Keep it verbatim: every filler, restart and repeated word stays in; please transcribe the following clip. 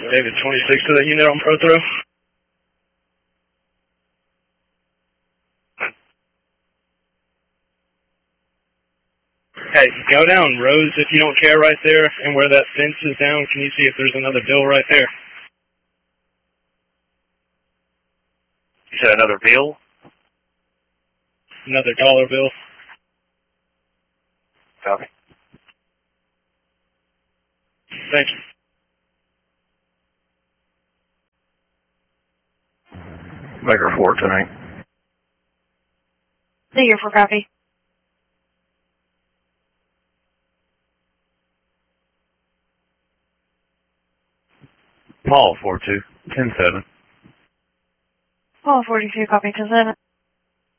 David twenty-six to the unit on Pro Throw. Hey, go down Rose if you don't care right there, and where that fence is down, can you see if there's another bill right there? You said another bill? Another dollar bill. Copy. Thank you. Baker four tonight. Baker four, copy. Paul four two, ten seven. Paul forty-two, copy, ten seven.